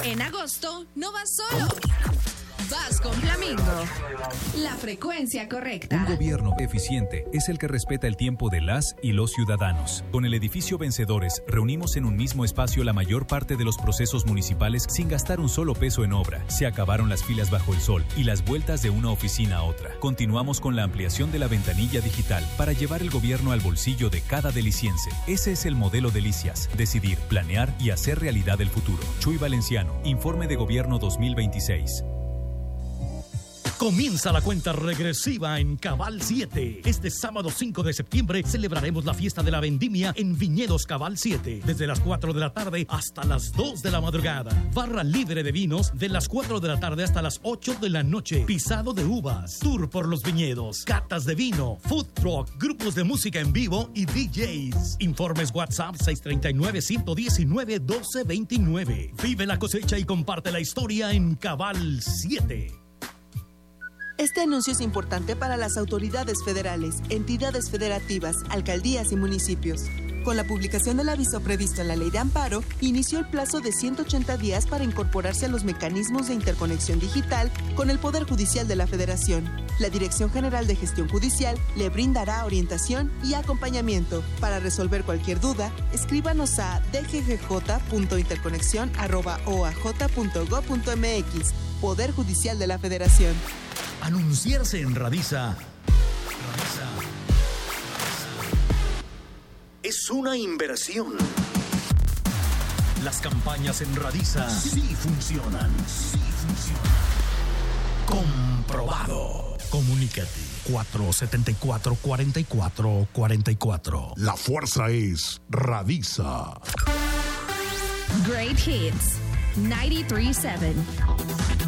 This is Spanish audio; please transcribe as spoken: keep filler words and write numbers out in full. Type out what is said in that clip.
En agosto no vas solo. Vas con Flamingo. La frecuencia correcta. Un gobierno eficiente es el que respeta el tiempo de las y los ciudadanos. Con el edificio Vencedores, reunimos en un mismo espacio la mayor parte de los procesos municipales sin gastar un solo peso en obra. Se acabaron las filas bajo el sol y las vueltas de una oficina a otra. Continuamos con la ampliación de la ventanilla digital para llevar el gobierno al bolsillo de cada deliciense. Ese es el modelo Delicias. Decidir, planear y hacer realidad el futuro. Chuy Valenciano, Informe de Gobierno dos mil veintiséis. Comienza la cuenta regresiva en Cabal siete. Este sábado cinco de septiembre celebraremos la fiesta de la vendimia en Viñedos Cabal siete. Desde las cuatro de la tarde hasta las dos de la madrugada. Barra libre de vinos de las cuatro de la tarde hasta las ocho de la noche. Pisado de uvas. Tour por los viñedos. Catas de vino. Food truck. Grupos de música en vivo y D Js. Informes WhatsApp seis tres nueve, uno uno nueve, uno dos dos nueve. Vive la cosecha y comparte la historia en Cabal siete. Este anuncio es importante para las autoridades federales, entidades federativas, alcaldías y municipios. Con la publicación del aviso previsto en la Ley de Amparo, inició el plazo de ciento ochenta días para incorporarse a los mecanismos de interconexión digital con el Poder Judicial de la Federación. La Dirección General de Gestión Judicial le brindará orientación y acompañamiento. Para resolver cualquier duda, escríbanos a d g g j punto interconexión arroba o a j punto gob punto m x. Poder Judicial de la Federación. Anunciarse en Radisa, Radisa, es una inversión. Las campañas en Radisa sí funcionan, sí funcionan. Comprobado. Comunícate. cuatro siete cuatro, cuatro cuatro cuatro cuatro. La fuerza es Radisa. Great Hits. noventa y tres punto siete.